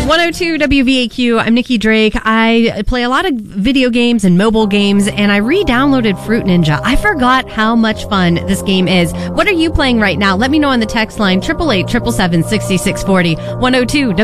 102 WVAQ. I'm Nikki Drake. I play a lot of video games and mobile games, and I re-downloaded Fruit Ninja. I forgot how much fun this game is. What are you playing right now? Let me know on the text line, 888-777-6640. 102